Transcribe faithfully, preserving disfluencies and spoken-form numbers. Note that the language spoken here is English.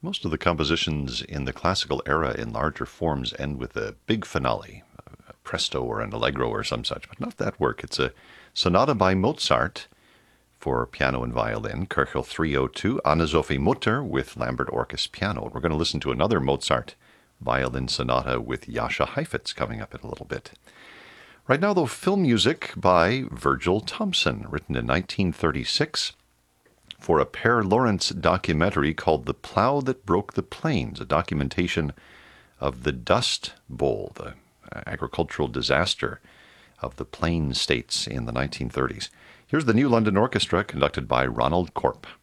Most of the compositions in the classical era in larger forms end with a big finale, a presto or an allegro or some such, but not that work. It's a sonata by Mozart for piano and violin, Köchel three oh two, Anna-Sophie Mutter with Lambert Orchis piano. We're going to listen to another Mozart violin sonata with Jascha Heifetz coming up in a little bit. Right now, though, film music by Virgil Thomson, written in nineteen thirty-six for a Per Lawrence documentary called The Plow That Broke the Plains, a documentation of the Dust Bowl, the agricultural disaster of the Plain States in the nineteen thirties. Here's the New London Orchestra, conducted by Ronald Corp.